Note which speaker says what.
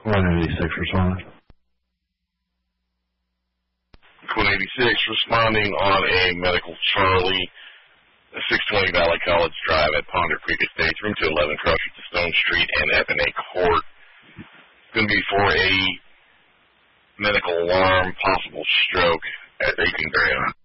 Speaker 1: 186 responding.
Speaker 2: 186 responding on a medical Charlie, 620 Valley College Drive at Ponder Creek Estates, room 211, Crusher to Stone Street and Epinay Court. Going to be for a medical alarm, possible stroke at 18 Grand.